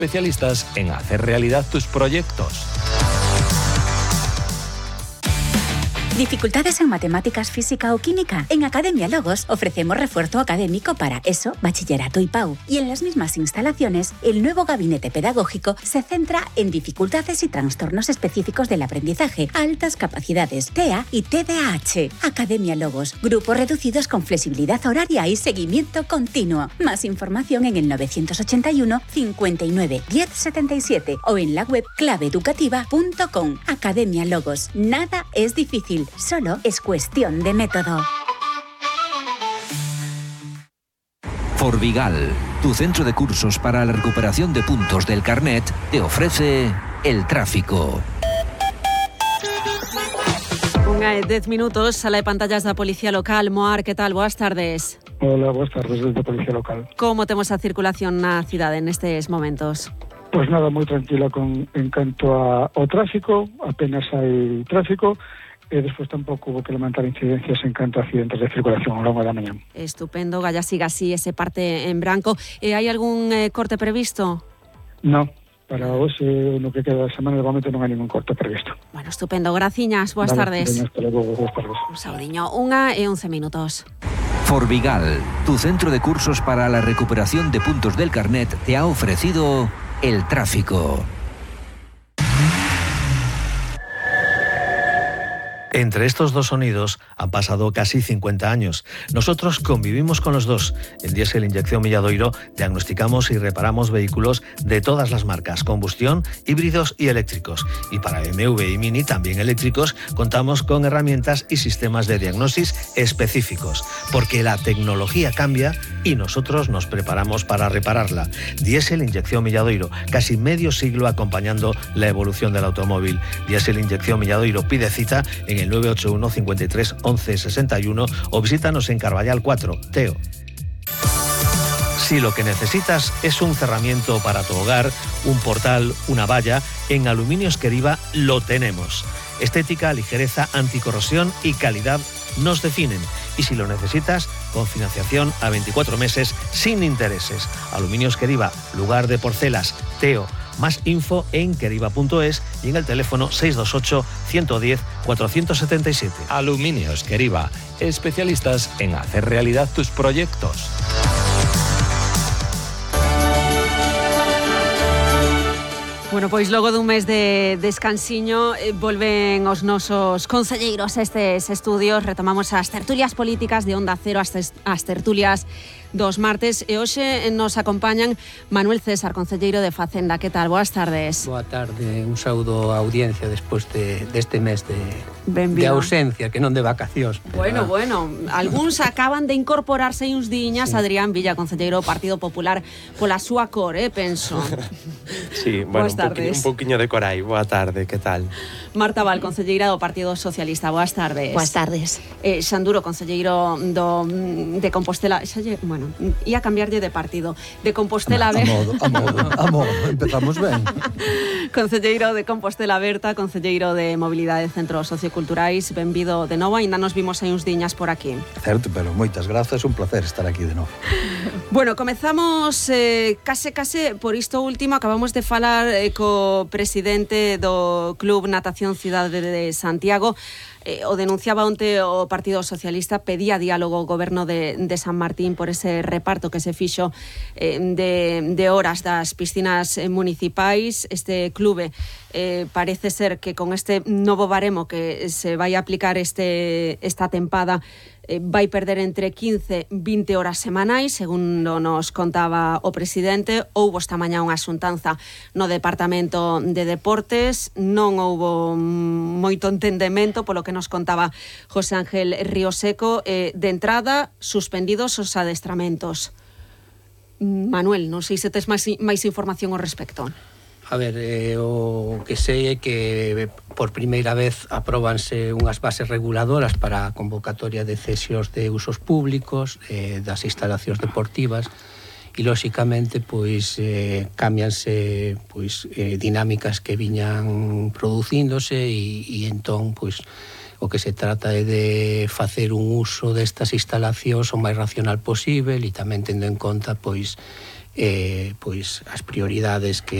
Especialistas en hacer realidad tus proyectos. ¿Dificultades en matemáticas, física o química? En Academia Logos ofrecemos refuerzo académico para ESO, bachillerato y PAU. Y en las mismas instalaciones, el nuevo gabinete pedagógico se centra en dificultades y trastornos específicos del aprendizaje, altas capacidades, TEA y TDAH. Academia Logos, grupos reducidos con flexibilidad horaria y seguimiento continuo. Más información en el 981 59 10 77 o en la web claveeducativa.com. Academia Logos. Nada es difícil. Solo es cuestión de método. Forvigal, tu centro de cursos para la recuperación de puntos del carnet, te ofrece el tráfico. Unha e 10 minutos, sala de pantallas da Policía Local. Moar, que tal? Boas tardes. Hola, boas tardes desde a Policía Local. Como temos a circulación na cidade nestes momentos? Pois nada, moi tranquila en canto ao tráfico, apenas hai tráfico, e despois tampouco hubo que lamentar incidencias en canto a accidentes de circulación ao longo da mañá. Estupendo, Galla siga así ese parte en branco. Hai algún corte previsto? No, para hoxe, no que queda da semana, de momento non hai ningún corte previsto. Bueno, estupendo, graciñas, boas tardes. Hasta logo, boas tardes. Un saudiño, 1:11 minutos. Forvigal, tu centro de cursos para la recuperación de puntos del carnet, te ha ofrecido el tráfico. Entre estos dos sonidos han pasado casi 50 años. Nosotros convivimos con los dos. En Diesel Inyección Milladoiro diagnosticamos y reparamos vehículos de todas las marcas, combustión, híbridos y eléctricos. Y para BMW y Mini, también eléctricos, contamos con herramientas y sistemas de diagnosis específicos. Porque la tecnología cambia y nosotros nos preparamos para repararla. Diesel Inyección Milladoiro, casi medio siglo acompañando la evolución del automóvil. Diesel Inyección Milladoiro, pide cita en el 981 53 11 61 o visítanos en Carballal 4, Teo. Si lo que necesitas es un cerramiento para tu hogar, un portal, una valla, en Aluminios Queriva lo tenemos. Estética, ligereza, anticorrosión y calidad nos definen. Y si lo necesitas, con financiación a 24 meses sin intereses. Aluminios Queriva, lugar de porcelas, Teo. Más info en queriva.es y en el teléfono 628 110 477. Aluminios Queriva, especialistas en hacer realidad tus proyectos. Bueno, pois logo dun mes de descansiño volven os nosos concelleiros a estes estudios. Retomamos as tertulias políticas de Onda Cero, as tertulias dos martes, e hoxe nos acompañan Manuel César, concelleiro de Facenda. Que tal? Boas tardes. Boa tarde, un saúdo a audiencia despois deste mes de ausencia, que non de vacacións. Bueno, algúns acaban de incorporarse aí uns diñas, sí. Adrián Villa, concelleiro do Partido Popular, pola súa cor, penso. Sí, bueno, un poquinho de corai. Boa tarde, que tal? Marta Val, concelleira do Partido Socialista. Boas tardes. Boas tardes. Xanduro, concelleiro de Compostela. Bueno, ia cambiarlle de partido. De Compostela Aberta. A modo, empezamos ben. Concelleiro de Compostela Aberta, concelleiro de Mobilidade e Centros Socioculturais. Benvido de novo, ainda nos vimos aí uns diñas por aquí. Certo, pero moitas grazas, un placer estar aquí de novo. Bueno, comezamos case por isto último. Acabamos de falar co presidente do Club Natación Cidade de Santiago. O denunciaba onte o Partido Socialista, pedía diálogo ao goberno de San Martín por ese reparto que se fixo de horas das piscinas municipais. Este clube parece ser que con este novo baremo que se vai aplicar esta tempada vai perder entre 15 e 20 horas semanais, según nos contaba o presidente. Houbo esta mañá unha xuntanza no Departamento de Deportes, non houbo moito entendemento polo que nos contaba José Ángel Ríoseco. De entrada, suspendidos os adestramentos. Manuel, non sei se tes máis información ao respecto. A ver, o que sei é que por primeira vez apróbanse unhas bases reguladoras para a convocatoria de cesións de usos públicos das instalacións deportivas e, lóxicamente, pois cámbianse dinámicas que viñan producíndose e entón, pois, o que se trata é de facer un uso destas instalacións o máis racional posible e tamén tendo en conta, pois, pois as prioridades que